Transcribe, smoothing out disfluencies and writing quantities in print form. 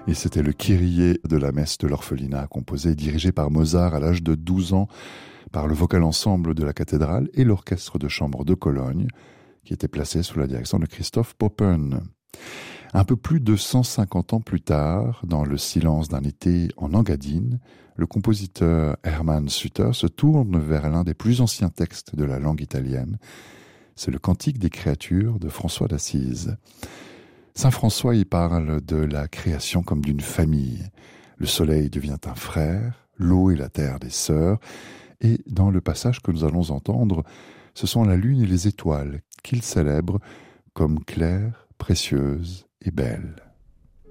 Et c'était le Kyrie de la messe de l'orphelinat, composé et dirigé par Mozart à l'âge de 12 ans, par le vocal ensemble de la cathédrale et l'orchestre de chambre de Cologne, qui était placé sous la direction de Christoph Poppen. Un peu plus de 150 ans plus tard, dans le silence d'un été en Engadine, le compositeur Hermann Suter se tourne vers l'un des plus anciens textes de la langue italienne. C'est le Cantique des créatures de François d'Assise. Saint François y parle de la création comme d'une famille. Le soleil devient un frère, l'eau et la terre des sœurs, et dans le passage que nous allons entendre, ce sont la lune et les étoiles qu'il célèbre comme claires, précieuses et belles.